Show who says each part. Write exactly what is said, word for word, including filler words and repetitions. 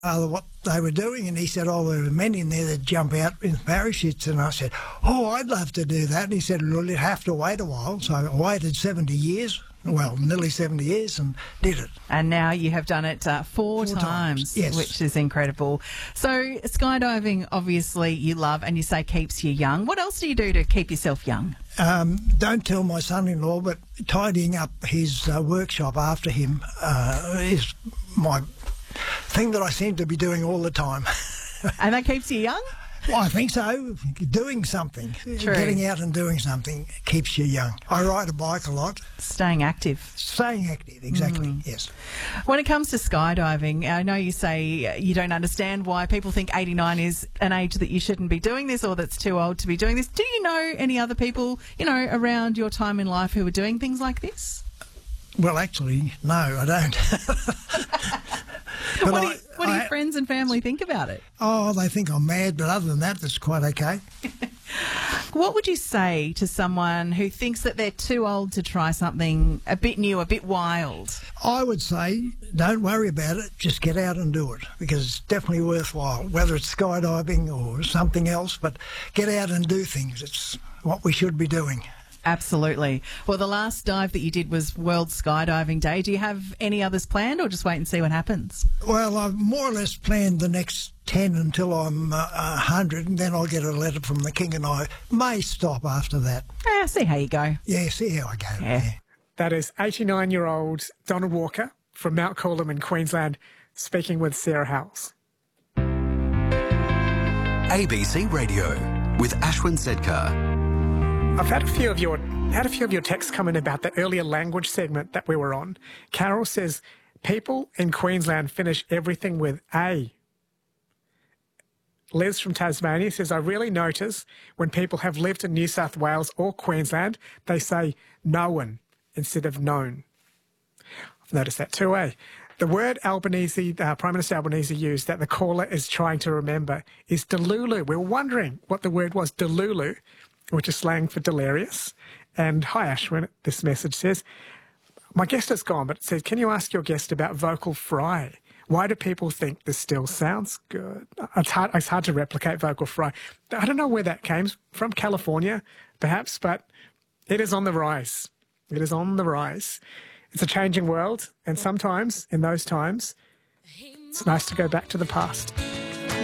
Speaker 1: uh, what they were doing, and he said, oh, there were men in there that jump out in parachutes, and I said, oh, I'd love to do that. And he said, well, you'd have to wait a while. So I waited seventy years, well, nearly seventy years, and did it.
Speaker 2: And now you have done it uh, four,
Speaker 1: Four
Speaker 2: times,
Speaker 1: times, yes.
Speaker 2: which is incredible. So skydiving, obviously, you love, and you say keeps you young. What else do you do to keep yourself young?
Speaker 1: Um, don't tell my son-in-law, but tidying up his uh, workshop after him uh, is my thing that I seem to be doing all the time.
Speaker 2: And that keeps you young?
Speaker 1: Well, I think so. Doing something,
Speaker 2: True.
Speaker 1: Getting out and doing something keeps you young. I ride a bike a lot.
Speaker 2: Staying active.
Speaker 1: Staying active, exactly,
Speaker 2: Mm.
Speaker 1: yes.
Speaker 2: When it comes to skydiving, I know you say you don't understand why people think eighty-nine is an age that you shouldn't be doing this or that's too old to be doing this. Do you know any other people, you know, around your time in life who are doing things like this?
Speaker 1: Well, actually, no, I don't. But
Speaker 2: What, do,
Speaker 1: I-
Speaker 2: you, what do your
Speaker 1: I-
Speaker 2: friends and family think about it?
Speaker 1: Oh, they think I'm mad, but other than that, that's quite okay.
Speaker 2: What would you say to someone who thinks that they're too old to try something a bit new, a bit wild?
Speaker 1: I would say don't worry about it, just get out and do it, because it's definitely worthwhile, whether it's skydiving or something else, but get out and do things. It's what we should be doing.
Speaker 2: Absolutely. Well, the last dive that you did was World Skydiving Day. Do you have any others planned or just wait and see what happens?
Speaker 1: Well, I've more or less planned the next ten until I'm uh, one hundred, and then I'll get a letter from the King and I may stop after that.
Speaker 2: Yeah, see how you go.
Speaker 1: Yeah, see how I go.
Speaker 2: Yeah.
Speaker 1: Yeah.
Speaker 3: That is eighty-nine-year-old Donald Walker from Mount Coolum in Queensland speaking with Sarah Howells.
Speaker 4: A B C Radio with Ashwin Sedkar.
Speaker 3: I've had a few of your had a few of your texts come in about the earlier language segment that we were on. Carol says people in Queensland finish everything with A. Liz from Tasmania says, I really notice when people have lived in New South Wales or Queensland, they say known instead of known. I've noticed that too, eh? The word Albanese, uh, Prime Minister Albanese used that the caller is trying to remember is delulu. We were wondering what the word was, delulu, which is slang for delirious. And hi, Ashwin, this message says, my guest is gone, but it says, can you ask your guest about vocal fry? Why do people think this still sounds good? It's hard, it's hard to replicate vocal fry. I don't know where that came from, California, perhaps, but it is on the rise. It is on the rise. It's a changing world, and sometimes, in those times, it's nice to go back to the past.